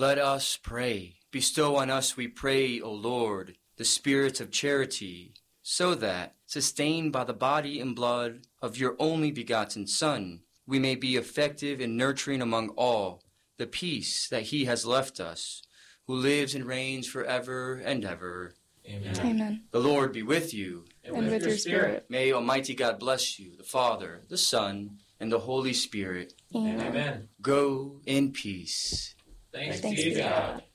Let us pray. Bestow on us, we pray, O Lord, the spirit of charity, so that, sustained by the body and blood of your only begotten Son, we may be effective in nurturing among all the peace that he has left us, who lives and reigns forever and ever. Amen. Amen. The Lord be with you. And with your spirit. May Almighty God bless you, the Father, the Son, and the Holy Spirit. Amen. Amen. Go in peace. Thanks Thanks be be to to God. God.